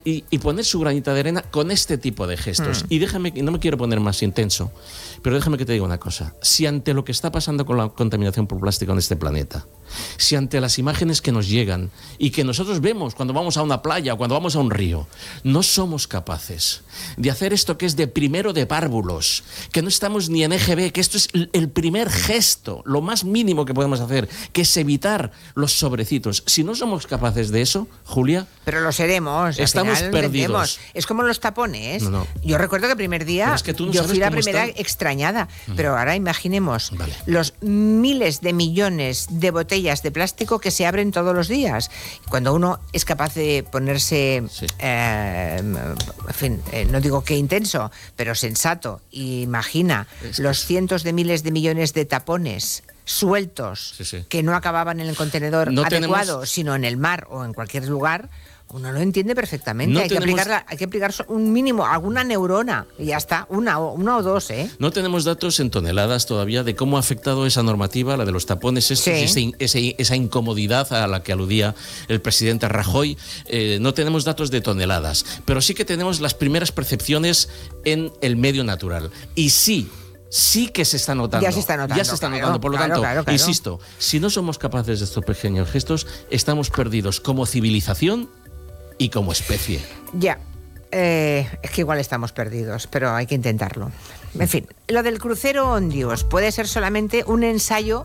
y poner su granita de arena con este tipo de gestos. Y déjame, no me quiero poner más intenso, pero déjame que te diga una cosa. Si ante lo que está pasando con la contaminación por plástico en este planeta, si ante las imágenes que nos llegan y que nosotros vemos cuando vamos a una playa o cuando vamos a un río, no somos capaces de hacer esto que es de primero de párvulos, que no estamos ni en EGB, que esto es el primer gesto, lo más mínimo que podemos hacer, que es evitar los sobrecitos. Si no somos capaces de eso, Julia... Pero lo seremos. Estamos perdidos. Es como los tapones. No. Yo recuerdo que el primer día yo fui la primera extrañada. Pero ahora imaginemos los miles de millones de botellas de plástico que se abren todos los días. Cuando uno es capaz de ponerse, en fin, no digo que intenso, pero sensato, e imagina los cientos de miles de millones de tapones sueltos que no acababan en el contenedor adecuado, sino en el mar o en cualquier lugar, uno lo entiende perfectamente. Hay que aplicar un mínimo, alguna neurona, y ya está, una o dos, ¿eh? No tenemos datos en toneladas todavía de cómo ha afectado esa normativa, la de los tapones, esa incomodidad a la que aludía el presidente Rajoy. No tenemos datos de toneladas, pero sí que tenemos las primeras percepciones en el medio natural. Y sí que se está notando. Ya se está notando. Por lo tanto, insisto, si no somos capaces de estos pequeños gestos, estamos perdidos como civilización y como especie. Ya, es que igual estamos perdidos, pero hay que intentarlo. En fin, lo del crucero Ondius puede ser solamente un ensayo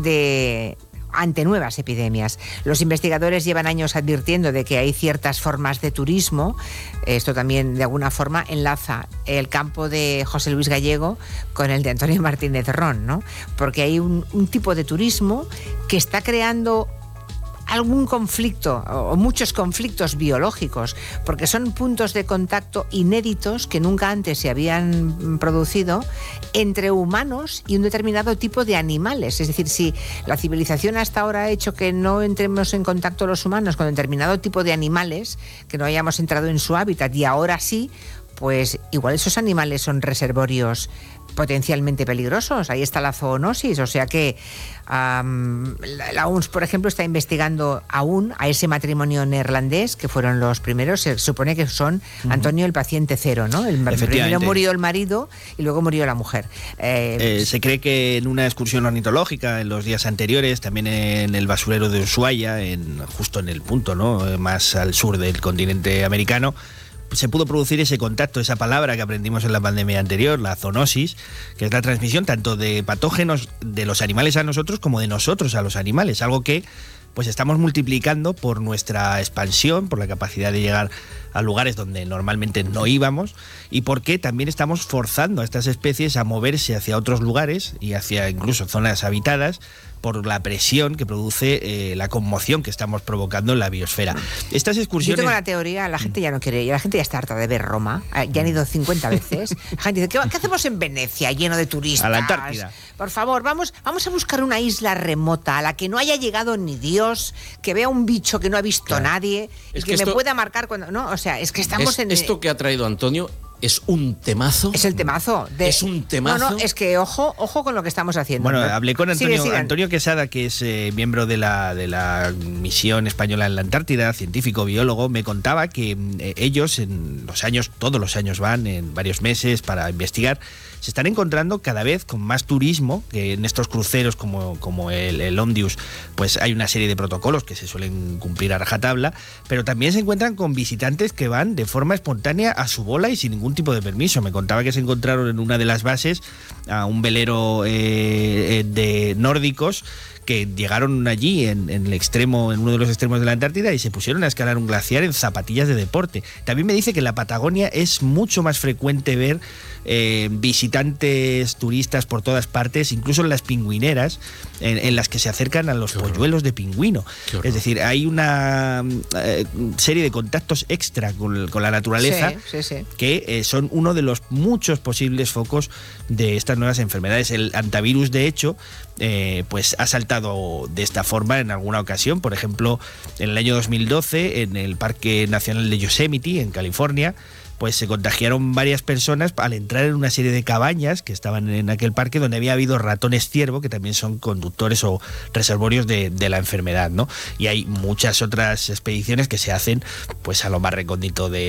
ante nuevas epidemias. Los investigadores llevan años advirtiendo de que hay ciertas formas de turismo. Esto también de alguna forma enlaza el campo de José Luis Gallego con el de Antonio Martínez Ron, ¿no? Porque hay un tipo de turismo que está creando algún conflicto o muchos conflictos biológicos, porque son puntos de contacto inéditos que nunca antes se habían producido entre humanos y un determinado tipo de animales. Es decir, si la civilización hasta ahora ha hecho que no entremos en contacto los humanos con determinado tipo de animales, que no hayamos entrado en su hábitat, y ahora sí, pues igual esos animales son reservorios potencialmente peligrosos. Ahí está la zoonosis, o sea que la OMS, por ejemplo, está investigando aún a ese matrimonio neerlandés, que fueron los primeros. Se supone que son Antonio el paciente cero, ¿no? Primero murió el marido y luego murió la mujer. Se cree que en una excursión ornitológica en los días anteriores, también en el basurero de Ushuaia, justo en el punto, ¿no?, más al sur del continente americano, se pudo producir ese contacto, esa palabra que aprendimos en la pandemia anterior, la zoonosis, que es la transmisión tanto de patógenos de los animales a nosotros como de nosotros a los animales, algo que pues estamos multiplicando por nuestra expansión, por la capacidad de llegar a lugares donde normalmente no íbamos, y porque también estamos forzando a estas especies a moverse hacia otros lugares y hacia incluso zonas habitadas por la presión que produce la conmoción que estamos provocando en la biosfera. Estas excursiones... Yo tengo la teoría, la gente ya no quiere ir, la gente ya está harta de ver Roma, ya han ido 50 veces. La gente dice, ¿qué hacemos en Venecia, lleno de turistas? A la Antártida. Por favor, vamos a buscar una isla remota a la que no haya llegado ni Dios, que vea un bicho que no ha visto nadie, y que me pueda marcar cuando... No, o sea, es que estamos en... Esto que ha traído Antonio es un temazo. Es el temazo. Es un temazo. No, es que ojo con lo que estamos haciendo. Bueno, hablé con Antonio Quesada, que es miembro de la misión española en la Antártida, científico, biólogo. Me contaba que ellos todos los años van en varios meses para investigar. Se están encontrando cada vez con más turismo, que en estos cruceros como el Ondius, pues hay una serie de protocolos que se suelen cumplir a rajatabla, pero también se encuentran con visitantes que van de forma espontánea a su bola y sin ningún tipo de permiso. Me contaba que se encontraron en una de las bases a un velero de nórdicos que llegaron allí en uno de los extremos de la Antártida, y se pusieron a escalar un glaciar en zapatillas de deporte. También me dice que en la Patagonia es mucho más frecuente ver visitantes turistas por todas partes, incluso en las pingüineras, en las que se acercan a los polluelos de pingüino. Es decir, hay una serie de contactos extra con la naturaleza que son uno de los muchos posibles focos de estas nuevas enfermedades. El hantavirus, de hecho, pues ha saltado de esta forma en alguna ocasión. Por ejemplo, en el año 2012, en el Parque Nacional de Yosemite, en California, pues se contagiaron varias personas al entrar en una serie de cabañas que estaban en aquel parque donde había habido ratones ciervo, que también son conductores o reservorios de la enfermedad, ¿no? Y hay muchas otras expediciones que se hacen pues a lo más recóndito